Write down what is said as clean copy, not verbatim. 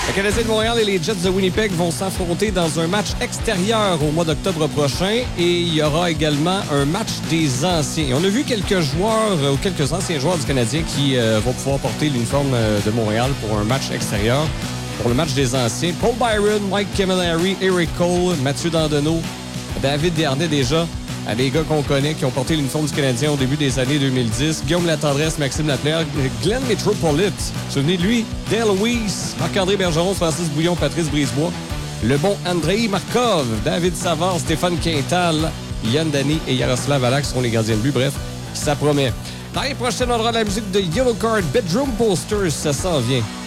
Le Canadien de Montréal et les Jets de Winnipeg vont s'affronter dans un match extérieur au mois d'octobre prochain et il y aura également un match des anciens. Et on a vu quelques joueurs ou quelques anciens joueurs du Canadien qui vont pouvoir porter l'uniforme de Montréal pour un match extérieur. Pour le match des anciens, Paul Byron, Mike Camilleri, Eric Cole, Mathieu Dandonneau, David Desharnais déjà, des gars qu'on connaît qui ont porté l'uniforme du Canadien au début des années 2010. Guillaume Latendresse, Maxime Lapierre, Glenn Metropolite, souvenez de lui, Dale Weiss, Marc-André Bergeron, Francis Bouillon, Patrice Brisebois, le bon Andrei Markov, David Savard, Stéphane Quintal, Yann Dany et Yaroslav Alak seront les gardiens de but. Bref, ça promet. L'année prochaine, on aura la musique de Yellow Card, Bedroom Posters, ça s'en vient.